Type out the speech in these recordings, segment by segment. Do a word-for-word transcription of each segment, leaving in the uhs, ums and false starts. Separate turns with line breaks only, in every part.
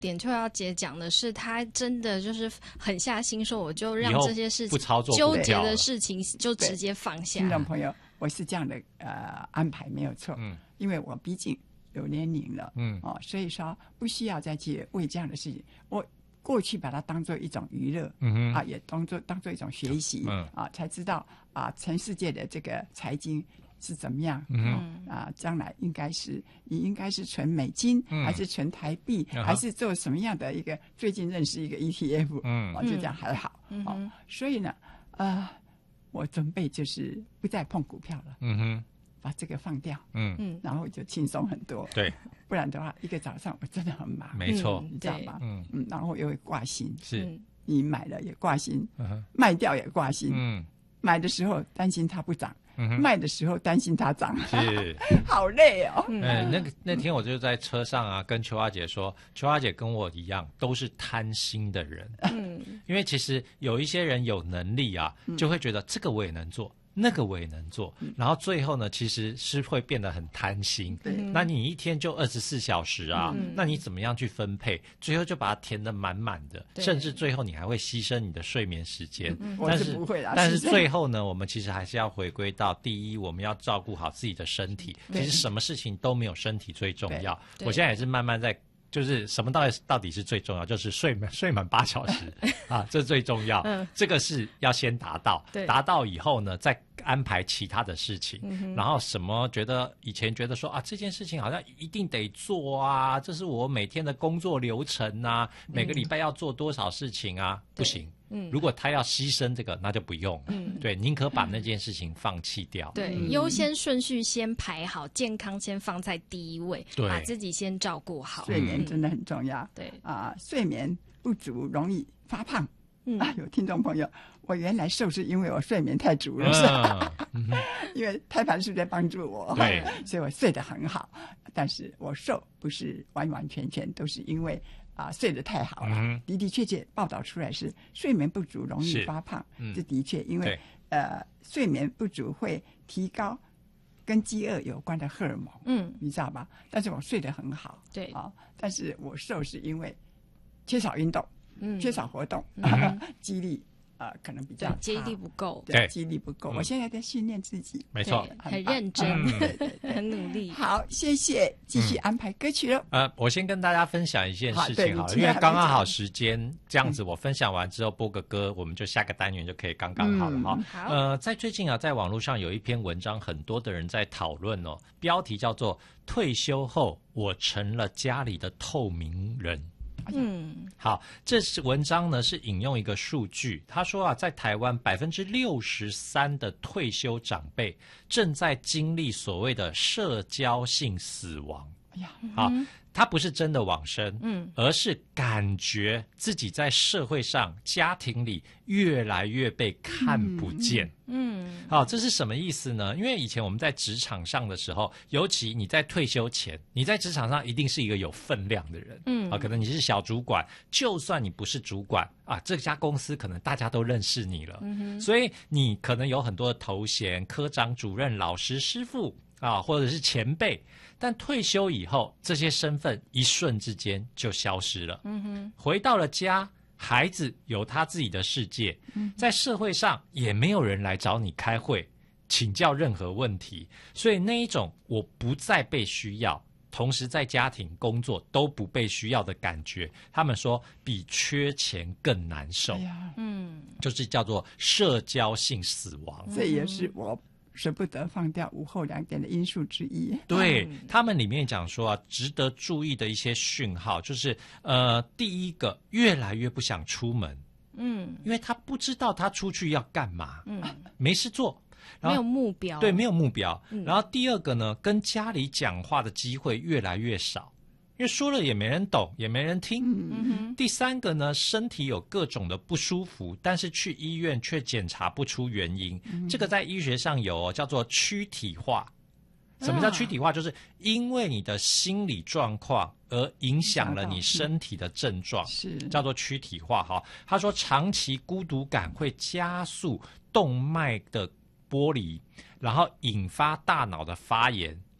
点秋瑶姐讲的是，她真的就是狠下心说，我就让这些事情
不操作
纠结的事情就直接放下。
听众朋友，我是这样的呃安排没有错，嗯，因为我毕竟有年龄了，嗯哦，所以说不需要再去为这样的事情，我过去把它当做一种娱乐，嗯哼啊，也当做当做一种学习，嗯啊，才知道啊，全世界的这个财经是怎么样？嗯啊，将来应该是你应该是存美金，嗯、还是存台币，嗯、还是做什么样的一个？最近认识一个 E T F， 嗯，啊，就这样还好，嗯、哦，所以呢，呃，我准备就是不再碰股票了，嗯哼，把这个放掉，嗯嗯，然后就轻松很多，
对，
不然的话，一个早上我真的很忙，
没错，
你知道吗？嗯嗯，然后又会挂心，
是，
你买了也挂心，嗯、卖掉也挂心，嗯。买的时候担心它不涨，嗯、卖的时候担心它涨，
是
好累哦。
嗯，那个那天我就在车上啊，跟秋花姐说，秋花姐跟我一样都是贪心的人，嗯，因为其实有一些人有能力啊，就会觉得这个我也能做。那个我也能做，然后最后呢，其实是会变得很贪心。那你一天就二十四小时啊，嗯、那你怎么样去分配？最后就把它填得满满的，甚至最后你还会牺牲你的睡眠时间。
嗯、
但是
我是不会啦，
但是最后呢，我们其实还是要回归到第一，我们要照顾好自己的身体。其实什么事情都没有身体最重要。我现在也是慢慢在。就是什么到底到底是最重要？就是睡满睡满八小时啊，这最重要。嗯，这个是要先达到，达到以后呢，再安排其他的事情。嗯、然后什么觉得以前觉得说啊，这件事情好像一定得做啊，这是我每天的工作流程啊，每个礼拜要做多少事情啊，不行。嗯，如果他要牺牲这个，那就不用。嗯，对，宁可把那件事情放弃掉。
对，嗯、优先顺序先排好，健康先放在第一位，
对，
把自己先照顾好。
睡眠真的很重要。
对
啊，睡眠不足容易发胖。嗯啊，有听众朋友，我原来瘦是因为我睡眠太足了，是吧？嗯、因为胎盘素在帮助我，
对，
所以我睡得很好。但是我瘦不是完完全全都是因为。啊，睡得太好了，嗯、的的确确报道出来是睡眠不足容易发胖，嗯、这的确因为呃睡眠不足会提高跟饥饿有关的荷尔蒙，嗯，你知道吧？但是我睡得很好，
对
啊，但是我瘦是因为缺少运动，嗯，缺少活动，
嗯、
肌力。呃，可能比较
肌力不够，
对，肌力不够。嗯、我现在在训练自己，
没错，
很认真，
嗯、对对对
很努力。
好，谢谢，继续安排歌曲了。
呃，我先跟大家分享一件事情好了，因为刚刚好时间这样子，我分享完之后播个歌，我们就下个单元就可以刚刚好了哈。
嗯、好，
呃，在最近啊，在网络上有一篇文章，很多的人在讨论哦，标题叫做“退休后我成了家里的透明人”。嗯，好，这是文章呢是引用一个数据，他说啊，在台湾百分之六十三的退休长辈正在经历所谓的社交性死亡。
哎呀，
好，嗯、他不是真的往生，嗯，而是感觉自己在社会上、家庭里越来越被看不见。嗯，好，这是什么意思呢？因为以前我们在职场上的时候，尤其你在退休前，你在职场上一定是一个有分量的人，嗯，啊，可能你是小主管，就算你不是主管啊，这家公司可能大家都认识你了，嗯哼，所以你可能有很多的头衔，科长、主任、老师、师傅啊，或者是前辈。但退休以后，这些身份一瞬之间就消失了。嗯哼，回到了家，孩子有他自己的世界，嗯、在社会上也没有人来找你开会，请教任何问题。所以那一种我不再被需要，同时在家庭工作都不被需要的感觉，他们说比缺钱更难受。哎呀，嗯，就是叫做社交性死亡。
这也是我舍不得放掉午后两点的因素之一。
对、嗯、他们里面讲说啊，值得注意的一些讯号就是呃，第一个越来越不想出门，嗯，因为他不知道他出去要干嘛，嗯，没事做，
没有目标，
对，没有目标、嗯、然后第二个呢，跟家里讲话的机会越来越少，因为说了也没人懂，也没人听。嗯哼。第三个呢，身体有各种的不舒服，但是去医院却检查不出原因。嗯、这个在医学上有、哦、叫做躯体化。什么叫躯体化？就是因为你的心理状况而影响了你身体的症状，是叫做躯体化。哈，他说长期孤独感会加速动脉的剥离，然后引发大脑的发炎。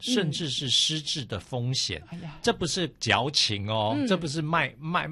甚至是失智的风险。哎呀，这不是矫情哦，嗯、这不是卖卖